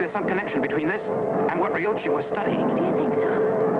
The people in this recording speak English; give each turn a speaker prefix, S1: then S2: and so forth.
S1: there's some connection between this and what Ryuichi was studying.
S2: Do you think so?